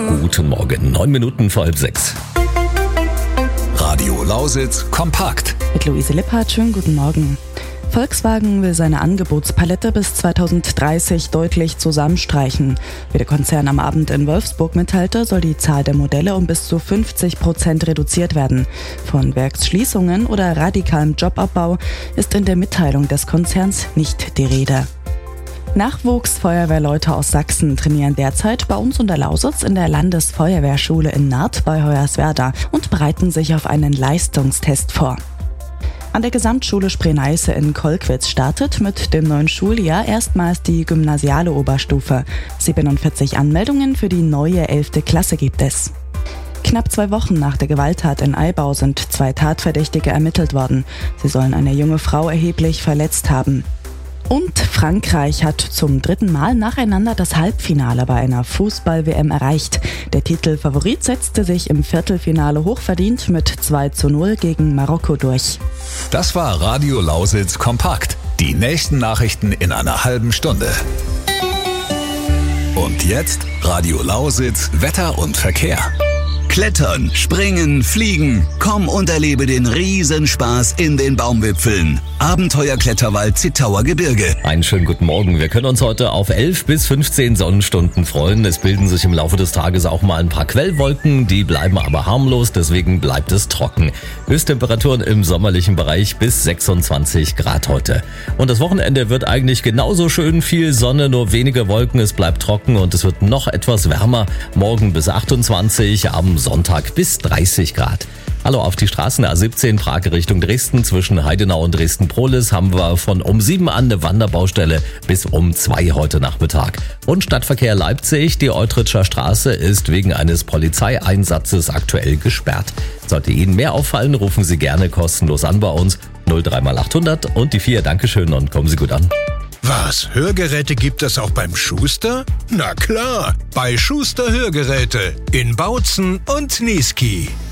Guten Morgen, 9 Minuten vor 5:30. Radio Lausitz kompakt. Mit Luise Lippert, schönen guten Morgen. Volkswagen will seine Angebotspalette bis 2030 deutlich zusammenstreichen. Wie der Konzern am Abend in Wolfsburg mitteilte, soll die Zahl der Modelle um bis zu 50% reduziert werden. Von Werksschließungen oder radikalem Jobabbau ist in der Mitteilung des Konzerns nicht die Rede. Nachwuchsfeuerwehrleute aus Sachsen trainieren derzeit bei uns in der Lausitz in der Landesfeuerwehrschule in Naardt bei Hoyerswerda und bereiten sich auf einen Leistungstest vor. An der Gesamtschule Spree-Neiße in Kolkwitz startet mit dem neuen Schuljahr erstmals die gymnasiale Oberstufe. 47 Anmeldungen für die neue 11. Klasse gibt es. Knapp 2 Wochen nach der Gewalttat in Eibau sind 2 Tatverdächtige ermittelt worden. Sie sollen eine junge Frau erheblich verletzt haben. Und Frankreich hat zum 3. Mal nacheinander das Halbfinale bei einer Fußball-WM erreicht. Der Titelfavorit setzte sich im Viertelfinale hochverdient mit 2:0 gegen Marokko durch. Das war Radio Lausitz kompakt. Die nächsten Nachrichten in einer halben Stunde. Und jetzt Radio Lausitz Wetter und Verkehr. Klettern, springen, fliegen. Komm und erlebe den Riesenspaß in den Baumwipfeln. Abenteuerkletterwald Zittauer Gebirge. Einen schönen guten Morgen. Wir können uns heute auf 11 bis 15 Sonnenstunden freuen. Es bilden sich im Laufe des Tages auch mal ein paar Quellwolken, die bleiben aber harmlos, deswegen bleibt es trocken. Höchsttemperaturen im sommerlichen Bereich bis 26 Grad heute. Und das Wochenende wird eigentlich genauso schön, viel Sonne, nur wenige Wolken, es bleibt trocken und es wird noch etwas wärmer. Morgen bis 28, am Sonntag bis 30 Grad. Hallo, auf die Straßen A17 Prag Richtung Dresden. Zwischen Heidenau und Dresden-Prohlis haben wir von um 7 an eine Wanderbaustelle bis um 2 heute Nachmittag. Und Stadtverkehr Leipzig, die Eutritscher Straße ist wegen eines Polizeieinsatzes aktuell gesperrt. Sollte Ihnen mehr auffallen, rufen Sie gerne kostenlos an bei uns. 03x800 und die 4. Dankeschön und kommen Sie gut an. Was, Hörgeräte gibt es auch beim Schuster? Na klar, bei Schuster Hörgeräte in Bautzen und Niesky.